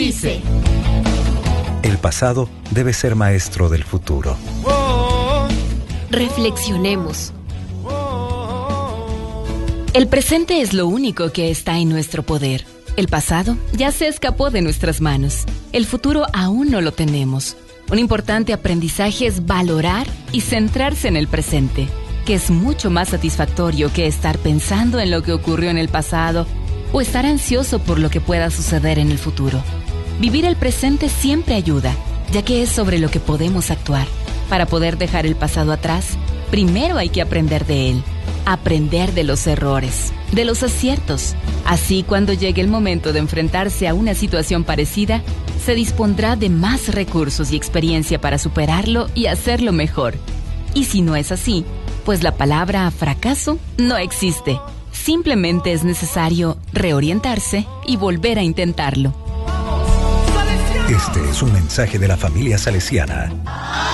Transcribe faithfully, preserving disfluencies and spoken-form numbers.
dice: el pasado debe ser maestro del futuro. Reflexionemos. El presente es lo único que está en nuestro poder. El pasado ya se escapó de nuestras manos. El futuro aún no lo tenemos. Un importante aprendizaje es valorar y centrarse en el presente, que es mucho más satisfactorio que estar pensando en lo que ocurrió en el pasado o estar ansioso por lo que pueda suceder en el futuro. Vivir el presente siempre ayuda, ya que es sobre lo que podemos actuar. Para poder dejar el pasado atrás, primero hay que aprender de él, aprender de los errores, de los aciertos. Así, cuando llegue el momento de enfrentarse a una situación parecida, se dispondrá de más recursos y experiencia para superarlo y hacerlo mejor. Y si no es así, pues la palabra fracaso no existe. Simplemente es necesario reorientarse y volver a intentarlo. Este es un mensaje de la familia salesiana.